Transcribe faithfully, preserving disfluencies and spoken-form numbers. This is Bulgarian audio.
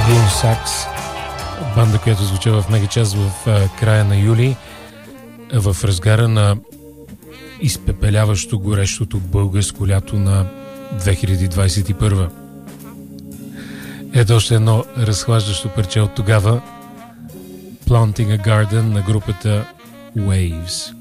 Банда, която звуча в мегачас в а, края на юли, в разгара на изпепеляващо горещото българско лято на две хиляди двадесет и първа. Ето още едно разхлаждащо парче от тогава. Planting a Garden на групата Waves.